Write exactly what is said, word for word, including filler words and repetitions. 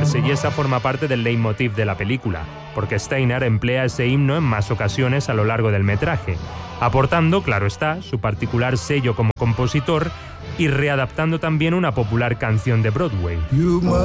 Marseillaise forma parte del leitmotiv de la película, porque Steiner emplea ese himno en más ocasiones a lo largo del metraje, aportando, claro está, su particular sello como compositor y readaptando también una popular canción de Broadway.